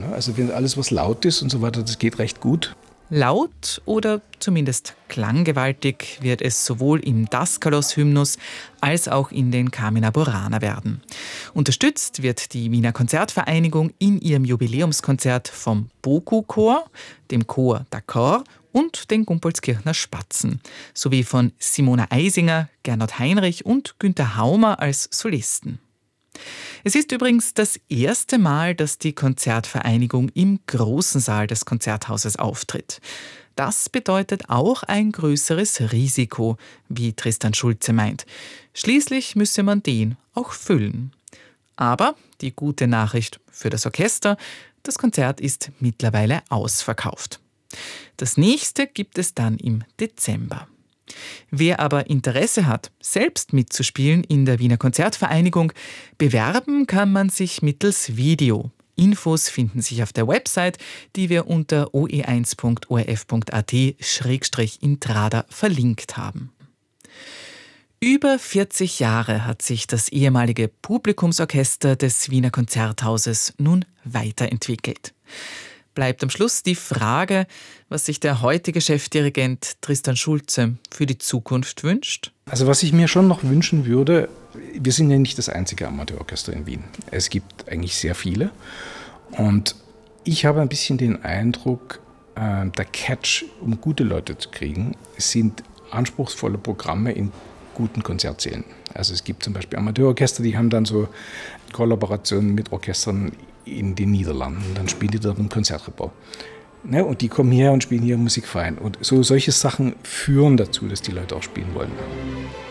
Also wenn alles, was laut ist und so weiter, das geht recht gut. Laut oder zumindest klanggewaltig wird es sowohl im Daskalos-Hymnus als auch in den Carmina Burana werden. Unterstützt wird die Wiener Konzertvereinigung in ihrem Jubiläumskonzert vom Boku-Chor, dem Chor d'Accord und den Gumpoldskirchner Spatzen, sowie von Simona Eisinger, Gernot Heinrich und Günther Haumer als Solisten. Es ist übrigens das erste Mal, dass die Konzertvereinigung im großen Saal des Konzerthauses auftritt. Das bedeutet auch ein größeres Risiko, wie Tristan Schulze meint. Schließlich müsse man den auch füllen. Aber die gute Nachricht für das Orchester: das Konzert ist mittlerweile ausverkauft. Das nächste gibt es dann im Dezember. Wer aber Interesse hat, selbst mitzuspielen in der Wiener Konzertvereinigung, bewerben kann man sich mittels Video. Infos finden sich auf der Website, die wir unter oe1.orf.at/intrada verlinkt haben. Über 40 Jahre hat sich das ehemalige Publikumsorchester des Wiener Konzerthauses nun weiterentwickelt. Bleibt am Schluss die Frage, was sich der heutige Chefdirigent Tristan Schulze für die Zukunft wünscht. Also was ich mir schon noch wünschen würde, wir sind ja nicht das einzige Amateurorchester in Wien. Es gibt eigentlich sehr viele. Und ich habe ein bisschen den Eindruck, der Catch, um gute Leute zu kriegen, sind anspruchsvolle Programme in guten Konzertsälen. Also es gibt zum Beispiel Amateurorchester, die haben dann so Kollaborationen mit Orchestern in den Niederlanden. Dann spielen die dort im Konzertgebau. Ne, und die kommen her und spielen hier Musikverein. Und solche Sachen führen dazu, dass die Leute auch spielen wollen.